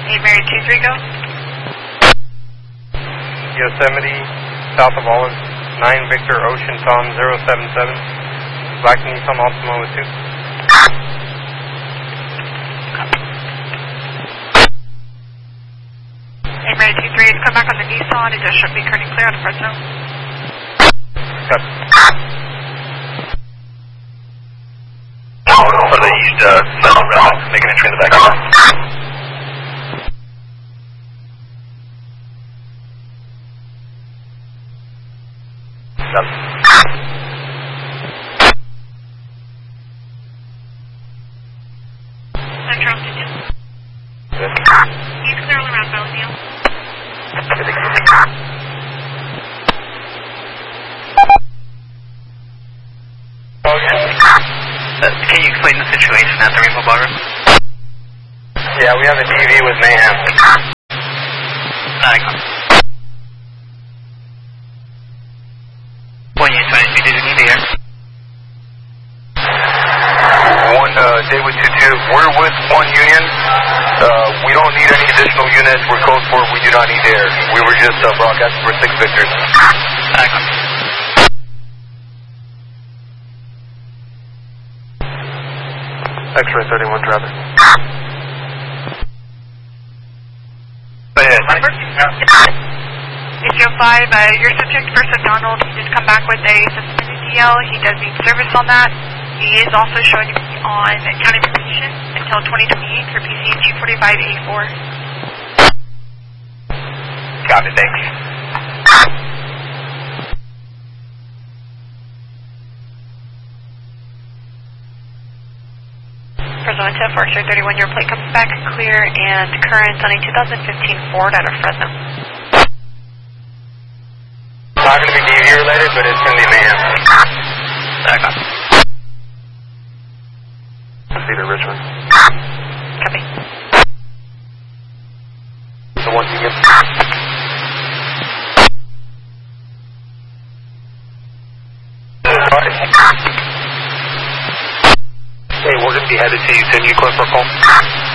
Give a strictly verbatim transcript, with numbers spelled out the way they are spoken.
eight Mary two three, go. Yosemite, south of Olive, nine Victor Ocean Tom zero seven seven. Black Nissan Altima with two. eight Mary two three, come back on the Nissan. It just should be turning clear on the Fresno. Cut. For the east, uh, south route, making entry in the back. Central, Good. he's clear all around Bellevue. Good, thank you. Uh, can you explain the situation at the Rainbow Ballroom? Yeah, we have a D V with Mayhem. Uh, one unit twenty, did you need the air? One, uh, David two two, we're with one union. Uh, we don't need any additional units. We're code for we do not need air. We were just uh, broadcasting for six Victors. Uh, X-ray thirty-one, traffic. Go ahead. H O five, uh, your subject, First Donald, he did come back with a suspended D L. He does need service on that. He is also showing to be on county vacation until twenty twenty-eight for P C G forty-five eighty-four. Copy, thanks. Fresno Intel, Forester thirty-one, your plate comes back clear and current on a two thousand fifteen Ford out of Fresno. Not going to be D V related, but it's going to be Mayhem. Uh, Cedar Richmond. Copy. The one you get. Hey, we're going to be headed to you. Can you click for call?